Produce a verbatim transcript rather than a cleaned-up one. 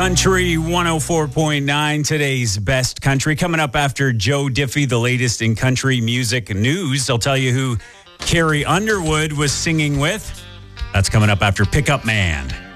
Country one oh four point nine, today's best country. Coming up after Joe Diffie, the latest in country music news. I'll tell you who Carrie Underwood was singing with. That's coming up after Pickup Man.